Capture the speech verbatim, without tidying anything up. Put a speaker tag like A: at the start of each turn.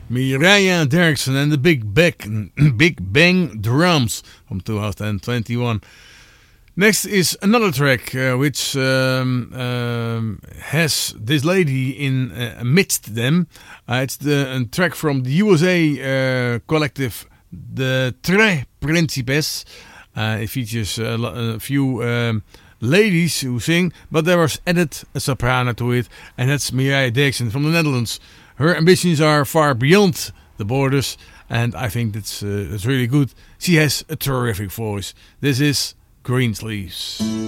A: Mireia Derksen and the Big Bang, Big Bang Drums from twenty twenty-one. Next is another track uh, which um, um, has this lady in uh, amidst them. Uh, it's the a track from the U S A uh, collective, the Tres Principes. Uh, it features a, a few um, ladies who sing, but there was added a soprano to it, and that's Mireia Derksen from the Netherlands. Her ambitions are far beyond the borders, and I think that's, uh, that's really good. She has a terrific voice. This is Greensleeves.